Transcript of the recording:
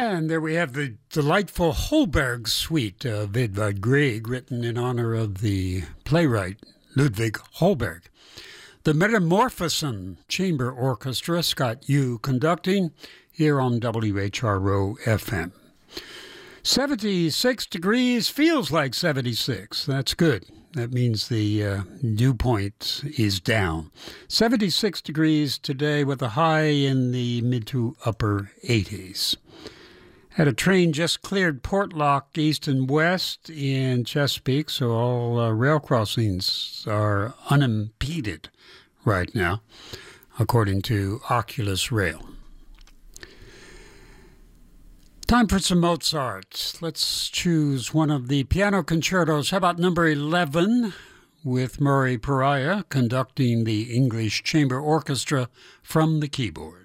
And there we have the delightful Holberg Suite of Edvard Grieg, written in honor of the playwright Ludwig Holberg. The Metamorphosen Chamber Orchestra, Scott Yu conducting, here on WHRO FM. 76 degrees feels like 76. That's good. That means the dew point is down. 76 degrees today with a high in the mid to upper 80s. Had a train just cleared Portlock east and west in Chesapeake, so all rail crossings are unimpeded right now, according to Oculus Rail. Time for some Mozart. Let's choose one of the piano concertos. How about number 11 with Murray Pariah conducting the English Chamber Orchestra from the keyboard?